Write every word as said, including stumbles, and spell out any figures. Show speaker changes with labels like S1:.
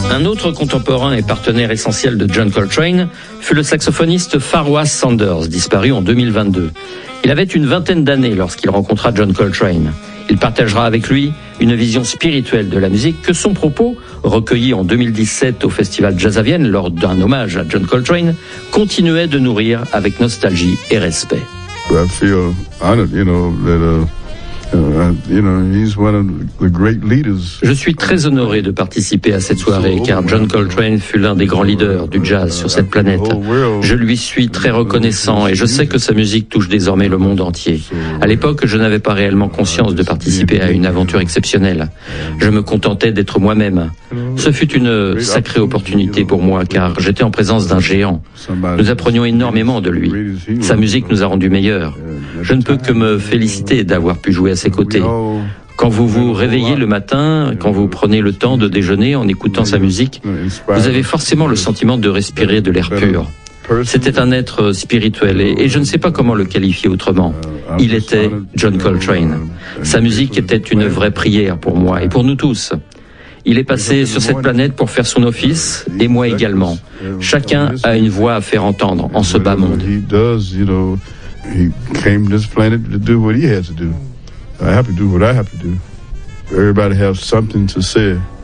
S1: Un autre contemporain et partenaire essentiel de John Coltrane fut le saxophoniste Farwah Sanders, disparu en deux mille vingt-deux. Il avait une vingtaine d'années lorsqu'il rencontra John Coltrane. Il partagera avec lui une vision spirituelle de la musique que son propos, recueilli en deux mille dix-sept au Festival Jazz à Vienne lors d'un hommage à John Coltrane, continuait de nourrir avec nostalgie et respect.
S2: I feel honored, you know, that uh...
S1: Je suis très honoré de participer à cette soirée car John Coltrane fut l'un des grands leaders du jazz sur cette planète. Je lui suis très reconnaissant et je sais que sa musique touche désormais le monde entier. À l'époque, je n'avais pas réellement conscience de participer à une aventure exceptionnelle. Je me contentais d'être moi-même. Ce fut une sacrée opportunité pour moi car j'étais en présence d'un géant. Nous apprenions énormément de lui. Sa musique nous a rendus meilleurs. Je ne peux que me féliciter d'avoir pu jouer à ses côtés. Quand vous vous réveillez le matin, quand vous prenez le temps de déjeuner en écoutant sa musique, vous avez forcément le sentiment de respirer de l'air pur. C'était un être spirituel et, et je ne sais pas comment le qualifier autrement. Il était John Coltrane. Sa musique était une vraie prière pour moi et pour nous tous. Il est passé sur cette planète pour faire son office, et moi également. Chacun a une voix à faire entendre en ce bas monde.
S2: He came to this planet to do what he had to do. I have to do what I have to do. Everybody has something to say.